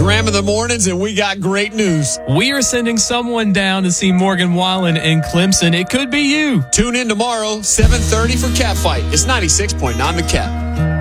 Graham in the mornings, and we got great news. We are sending someone down to see Morgan Wallen in Clemson. It could be you. Tune in tomorrow, 7:30 for Cat Fight. It's 96.9 The Cat.